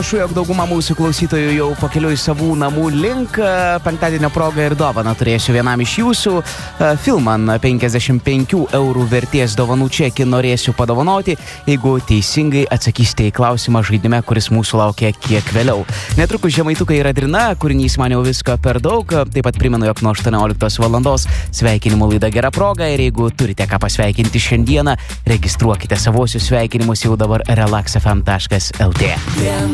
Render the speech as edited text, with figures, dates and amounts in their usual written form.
Jog dauguma mūsų klausytojų jau pakeliui savų namų link. Penktadienio proga ir dovaną turėsiu vienam iš jūsų. Filman 55 eurų vertės dovanų čekį norėsiu padovanoti, jeigu teisingai atsakysite į klausimą žaidime, kuris mūsų laukia kiek vėliau. Netrukus Žemaitukai ir Adrina, kūrinys man jau visko per daug. Taip pat primenu, jog nuo 18 valandos sveikinimų laida Gera proga ir jeigu turite ką pasveikinti šiandieną, registruokite savosius sveikinimus jau dabar relaxfm.lt.